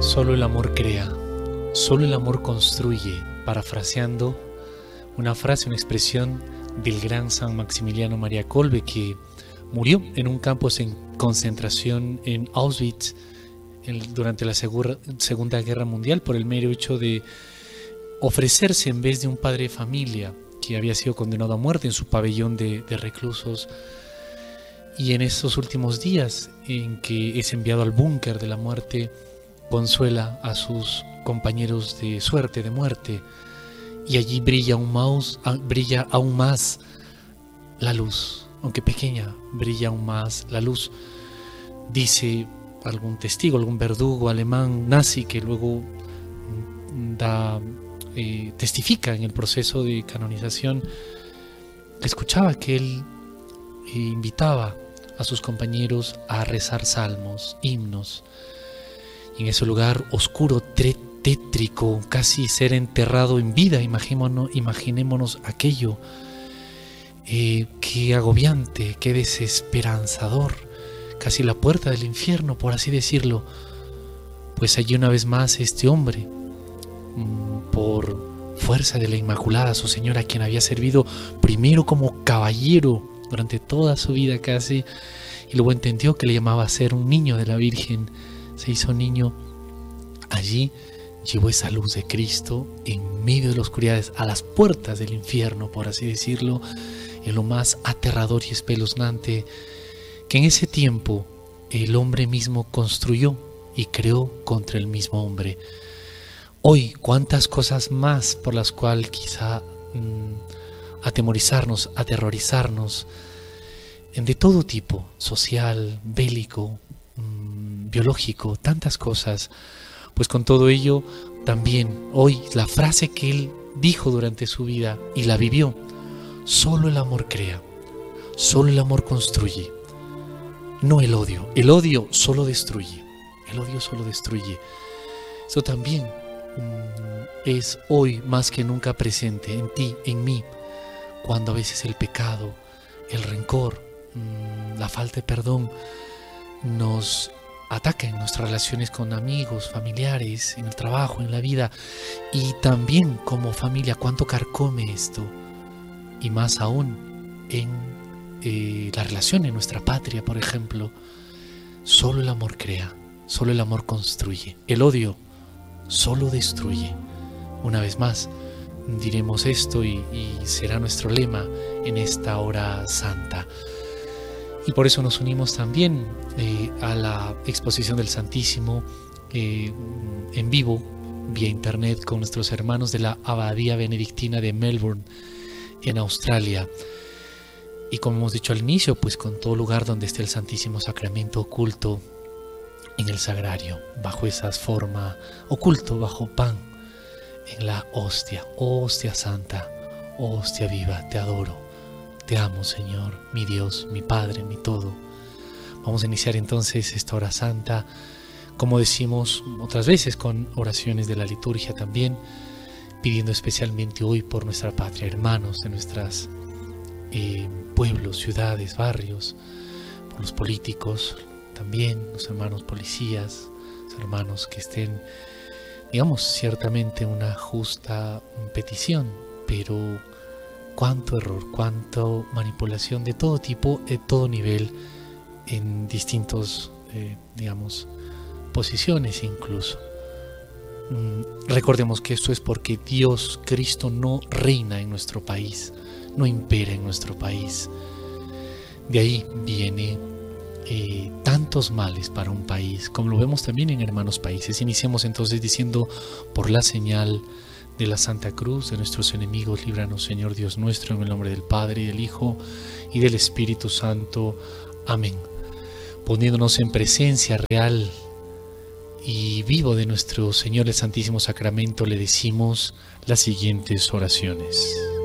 Solo el amor crea, solo el amor construye, parafraseando una frase, una expresión del gran San Maximiliano María Kolbe, que murió en un campo de concentración en Auschwitz durante la Segunda Guerra Mundial por el mero hecho de ofrecerse en vez de un padre de familia que había sido condenado a muerte en su pabellón de reclusos. Y en estos últimos días en que es enviado al búnker de la muerte, consuela a sus compañeros de suerte, de muerte, y allí brilla aún más la luz, aunque pequeña, brilla aún más la luz. Dice algún testigo, algún verdugo alemán nazi que luego testifica en el proceso de canonización, escuchaba que él invitaba a sus compañeros a rezar salmos, himnos, y en ese lugar oscuro, tétrico, casi ser enterrado en vida. Imaginémonos aquello, qué agobiante, qué desesperanzador, casi la puerta del infierno, por así decirlo. Pues allí una vez más este hombre, por fuerza de la Inmaculada, su señora, quien había servido primero como caballero durante toda su vida casi, y luego entendió que le llamaba a ser un niño de la Virgen, se hizo niño. Allí llevó esa luz de Cristo en medio de las oscuridades, a las puertas del infierno, por así decirlo, en lo más aterrador y espeluznante que en ese tiempo el hombre mismo construyó y creó contra el mismo hombre. Hoy, cuántas cosas más por las cuales quizá atemorizarnos, aterrorizarnos, de todo tipo, social, bélico, biológico, tantas cosas. Pues con todo ello, también hoy la frase que él dijo durante su vida y la vivió: solo el amor crea, solo el amor construye, no el odio. El odio solo destruye, el odio solo destruye. Eso también es hoy más que nunca presente en ti, en mí, cuando a veces el pecado, el rencor, la falta de perdón nos ataca en nuestras relaciones con amigos, familiares, en el trabajo, en la vida, y también como familia. Cuánto carcome esto, y más aún en la relación en nuestra patria, por ejemplo. Solo el amor crea, solo el amor construye, el odio solo destruye. Una vez más diremos esto y será nuestro lema en esta hora santa. Y por eso nos unimos también a la exposición del Santísimo en vivo, vía internet, con nuestros hermanos de la Abadía Benedictina de Melbourne, en Australia. Y como hemos dicho al inicio, pues con todo lugar donde esté el Santísimo Sacramento oculto en el sagrario, bajo esa forma, oculto bajo pan, en la hostia, hostia santa, hostia viva. Te adoro, te amo, Señor, mi Dios, mi Padre, mi todo. Vamos a iniciar entonces esta hora santa, como decimos otras veces, con oraciones de la liturgia también, pidiendo especialmente hoy por nuestra patria, hermanos de nuestros pueblos, ciudades, barrios, por los políticos, también los hermanos policías, los hermanos que estén, digamos, ciertamente una justa petición, pero cuánto error, cuánta manipulación de todo tipo, de todo nivel, en distintos, digamos, posiciones incluso. Recordemos que esto es porque Dios, Cristo, no reina en nuestro país, no impera en nuestro país. De ahí viene tantos males para un país, como lo vemos también en hermanos países. Iniciemos entonces diciendo: por la señal de la Santa Cruz de nuestros enemigos, líbranos, Señor Dios nuestro, en el nombre del Padre, y del Hijo, y del Espíritu Santo. Amén. Poniéndonos en presencia real y vivo de nuestro Señor el Santísimo Sacramento, le decimos las siguientes oraciones.